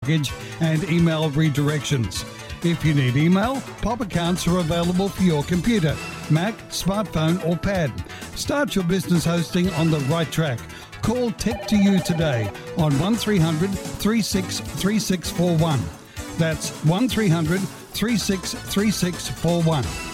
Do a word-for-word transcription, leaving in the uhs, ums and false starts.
package and email redirections. If you need email, pop accounts are available for your computer, Mac, smartphone or pad. Start your business hosting on the right track. Call Tech to You today on one three hundred, three six three six four one. That's one three hundred, three six three six four one.